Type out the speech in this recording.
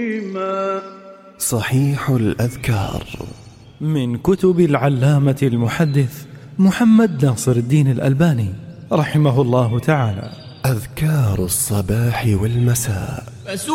صحيح الأذكار من كتب العلامة المحدث محمد ناصر الدين الألباني رحمه الله تعالى. أذكار الصباح والمساء.